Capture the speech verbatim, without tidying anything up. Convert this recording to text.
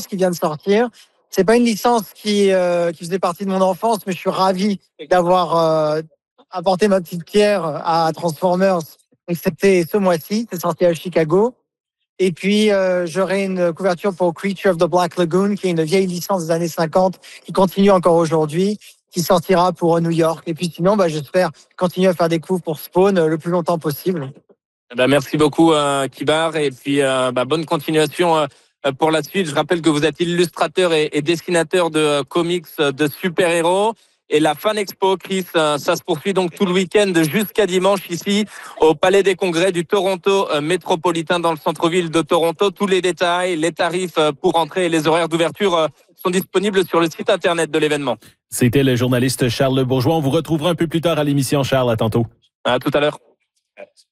qui vient de sortir. C'est pas une licence qui, euh, qui faisait partie de mon enfance, mais je suis ravi d'avoir euh, apporté ma petite pierre à Transformers. Donc c'était ce mois-ci, c'est sorti à Chicago. Et puis, euh, j'aurai une couverture pour Creature of the Black Lagoon, qui est une vieille licence des années cinquante, qui continue encore aujourd'hui, qui sortira pour New York. Et puis sinon, bah, j'espère continuer à faire des coups pour Spawn euh, le plus longtemps possible. Bah, merci beaucoup, euh, Kibar. Et puis, euh, bah, bonne continuation euh, pour la suite. Je rappelle que vous êtes illustrateur et, et dessinateur de euh, comics euh, de super-héros. Et la Fan Expo, Chris, euh, ça se poursuit donc tout le week-end jusqu'à dimanche ici au Palais des Congrès du Toronto euh, métropolitain dans le centre-ville de Toronto. Tous les détails, les tarifs euh, pour entrer et les horaires d'ouverture euh, sont disponibles sur le site internet de l'événement. C'était le journaliste Charles Bourgeois. On vous retrouvera un peu plus tard à l'émission, Charles. À tantôt. À tout à l'heure.